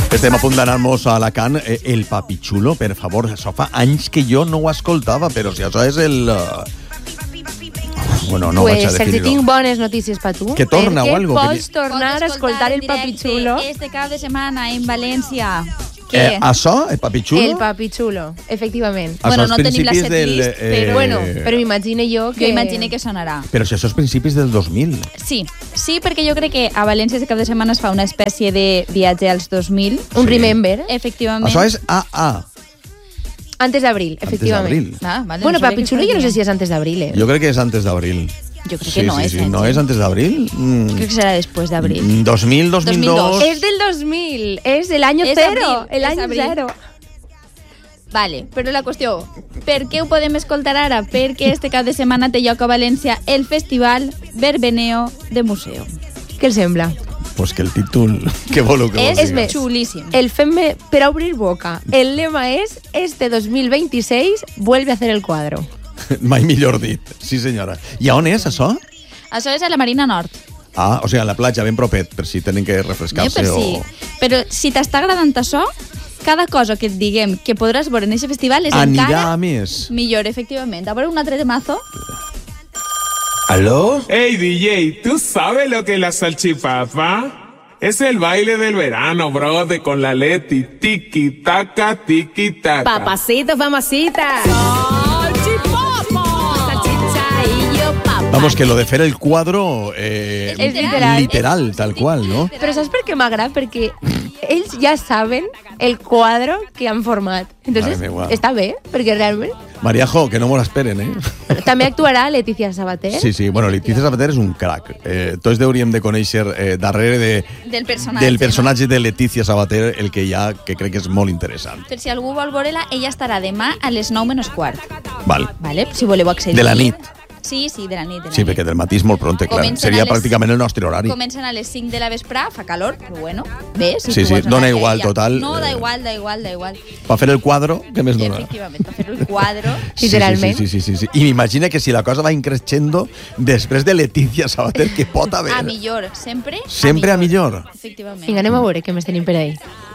Estem a punt d'anar-nos a Alacant. El Papichulo, per favor, això fa anys que jo no ho escoltava, però si això és el... Bueno, no vaig a Sergi, definir-ho. tinc bones notícies per tu. Que torna o algo. Pots tornar a escoltar el Papichulo. Este cap de setmana en València. Això, el Papichulo? El Papichulo, efectivament. Això Bueno, és no tenim la principis setlist, Però bueno, però m'imagine jo que... Jo imagine que sonarà. Però si això és principis del 2000. Sí, perquè jo crec que a València este cap de setmana es fa una espècie de viatge als 2000. Un remember. Efectivament. Això és AA. Antes d'abril, efectivament. d'abril. Vale, Bueno, sabia que Papichulo jo no sé si és antes d'abril, Jo crec que és antes d'abril. Jo crec que no és. No és antes d'abril? Crec que serà després d'abril. 2000, 2002. És del 2000, és el año És cero, abril, el és año abril. cero. Vale, però la qüestió, per què ho podem escoltar ara? Perquè este cap de setmana té lloc a València el Festival Verbeneo de Museu. Què els sembla? Pues que el títol... Què voleu que vos És diga? més, Xulíssim. el fem-me per obrir boca. El lema és, este 2026 vuelve a hacer el cuadro. Mai millor dit. Sí, senyora. I a on és, això? Això és a la Marina Nord. Ah, o sigui, a la platja, ben propet, per si tenen que refrescar-se Per si. Però si t'està agradant això, cada cosa que et diguem que podràs veure en aquest festival és Anirà encara a més. millor, efectivament. A veure un altre temazo. ¿Aló? Hey DJ, ¿tú sabes lo que es la salchipapa? Es el baile del verano, brother, con la Leti. Tiki taka, tiki taka. Papacito, mamacita. Vamos, que lo de fer el cuadro... És literal. Literal, tal qual, no? Però saps per què m'agrada? Perquè ells ja saben el quadro que han format. Entonces, Mare meva. està bé, perquè realment... Mariajo, que no mos esperen, eh? També actuarà Leticia Sabater. Sí, bueno, Leticia Sabater és un crac. Tots hauríem de conèixer darrere Del personatge. del personatge de Leticia Sabater el que hi ha, que crec que és molt interessant. Per si algú vol veure-la, ella estarà demà a les 9:15. Val. Vale? Si voleu accedir. De la nit. Sí, de la nit. Sí, perquè del matí és molt pronte, clar. Comencen Seria a les- pràcticament el nostre horari. Comencen a les 5 de la vesprà, fa calor, però bueno, bé. Si Sí, tu vols dona anar igual, ja. total. No, da igual. Per fer el quadro, què més dona? Efectivament, per fer el quadro. Literalment. Sí. I m'imagina que si la cosa va increixendo, després de Leticia Sabater, que pot haver? A millor, sempre Sempre a millor. Efectivament. Vinga, anem a veure què més tenim per ahí.